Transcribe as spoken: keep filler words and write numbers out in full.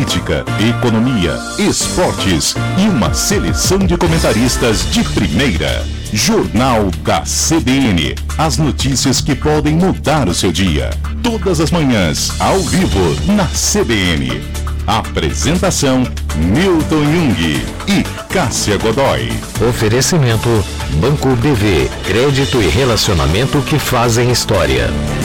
política, economia, esportes e uma seleção de comentaristas de primeira. Jornal da C B N. As notícias que podem mudar o seu dia. Todas as manhãs, ao vivo, na C B N. Apresentação: Milton Jung e Cássia Godoy. Oferecimento: Banco B V. Crédito e relacionamento que fazem história.